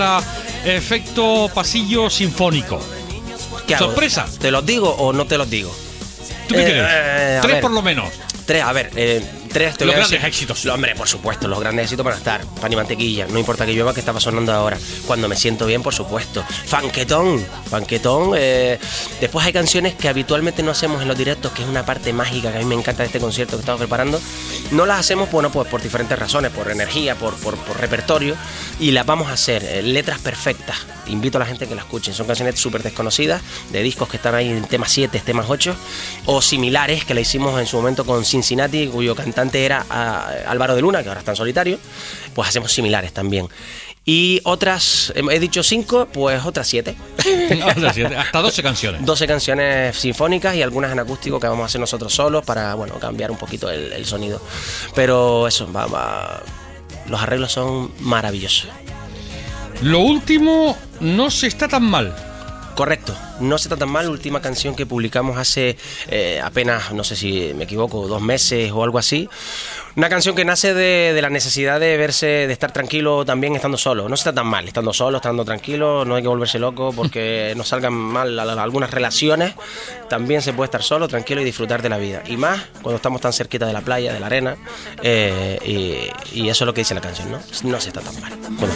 efecto pasillo sinfónico. ¿Qué hago? Sorpresa. ¿Te los digo o no te los digo? ¿Tú qué crees? Tres por lo menos. Tres, a ver, tres te Los voy a grandes decir. éxitos. Hombre, por supuesto, los grandes éxitos van a estar. Pan y mantequilla, no importa que llueva, que estaba sonando ahora. Cuando me siento bien, por supuesto. Fanquetón. Después hay canciones que habitualmente no hacemos en los directos, que es una parte mágica que a mí me encanta de este concierto que estamos preparando. No las hacemos, bueno, pues por diferentes razones, por energía, por repertorio, y las vamos a hacer. Letras perfectas. Invito a la gente que las escuchen. Son canciones súper desconocidas, de discos que están ahí en temas 7, temas 8, o similares, que la hicimos en su momento con Cincinnati, cuyo cantante era Álvaro de Luna, que ahora está en solitario. Pues hacemos similares también. Y otras, he dicho 5, pues otras 7. Hasta 12 canciones. 12 canciones sinfónicas y algunas en acústico que vamos a hacer nosotros solos para, bueno, cambiar un poquito el sonido. Pero eso, los arreglos son maravillosos. Lo último no se está tan mal. Correcto, no se está tan mal. Última canción que publicamos hace apenas, no sé si me equivoco, 2 meses o algo así. Una canción que nace de la necesidad de estar tranquilo también estando solo. No se está tan mal, estando solo, estando tranquilo, no hay que volverse loco porque nos salgan mal algunas relaciones. También se puede estar solo, tranquilo y disfrutar de la vida. Y más cuando estamos tan cerquita de la playa, de la arena. Y eso es lo que dice la canción, ¿no? No se está tan mal.